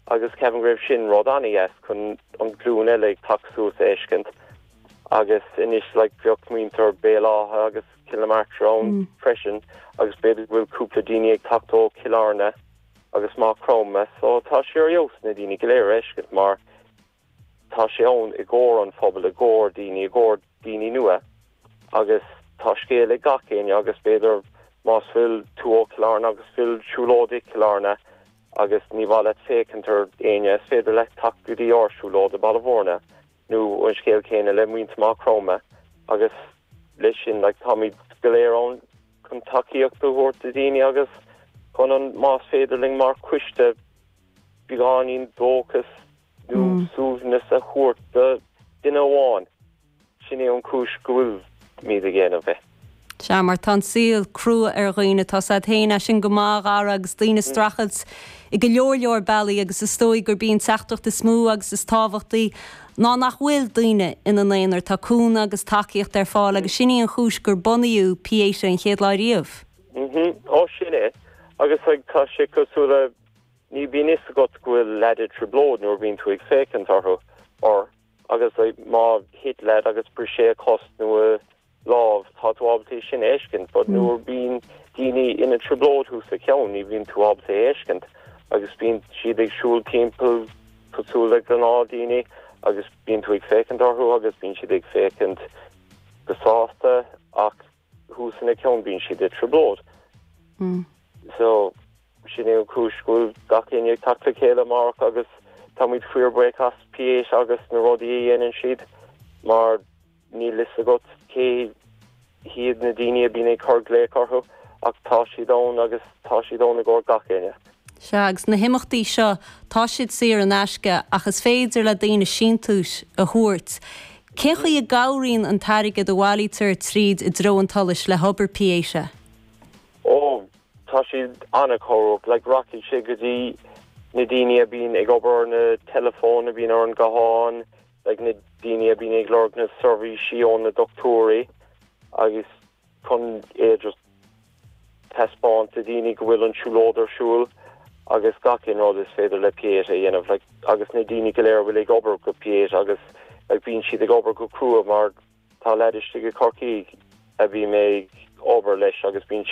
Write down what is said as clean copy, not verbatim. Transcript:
agus Kevin Grave sin rodani kun an glúne like taxú éiskent agus inis like biochminter béla agus kilometer own freshen agus beidir will cúpla dini ag tachtó kilarne agus má chrome so tá sé jos na dini goléir éiskent mar tá sé own I gór an phobal a gór dini nua agus tá scéile gacéine agus beidir más fil 2 kilarne agus fil siúlódi kilarne agus ní bhall fécintar aine féidir le tachtúdí orsúló de ballhórne nu an scéil céine le muint má chrome agus leis sin like Tommy goléirón chun takeíochtú hórta daine agus chun an más féidirling mar cuiste beánín dóchas nu súbhnas a chót de duine amháin sin é an cúis gohfuil míad a ggéanamh bheith. Se mar tá síl crua roioine tá sa héine sin go má agus daoine strachels I go leor bailí agus is stóig gur bíon seachtacht is smú agus is táhachttaí ná nach bhfuil daoine ina léonar táúna agus takeíocht ar fáil agus sinní an chúis gur buniú piéise an chéad láiríomh. Ó sin é agus tá sé cosúla ní bhíon is go bhfuil leidir triblód nuair bhíon tú ag fécin tarthú or agus má hit leid agus brí sé cost nua láh tátábbaltaí sin éiscint, but nuair bíon daoine ina triblód hús a ceann ní bhíon tú ábbaltaí éiscint agus bíon siad ag siúl timppel cosúla an á daoine agus bíon tú ag fécin tarthú agus bíon siad ag fécint go sásta ach hús in a ceann bíon siad ag triblód. So sin é cúisgúil gacéine ag tata chéile mar agus tá muid fuir breachas piéis agus na rodí dhéanaan siad mar ní lis a got cé hiad na daine a bíon ag chuir lécarthú ach tá siad ón agus tá siad ón a gcóir gacéine. Seags na himachtaí seo tá siad siar an eisce achas féidir le daoine sintúis a thuirt. Cé chu i gabhraíonn an tairige do bhhailítear tríd I dro an talis le hobar piéise? Ó, tá siad anna chorúp, le rockí sé go dtí na daine a bíon ag obair na telefón a bíon ar an gaháin, le na daine a bíon ag lorg na servisi ón na doctóraí agus chun just testbáint a daine go bhfuil an siúlód ar siúl agus gacin rud is féidir le piéis a dhéanamh agus na daine go léir bhfuil ag obair go piéis agus bíon siad ag obair go crua mar tá leidiriste go Corcaigh a bhí mé ag obair leis agus bíon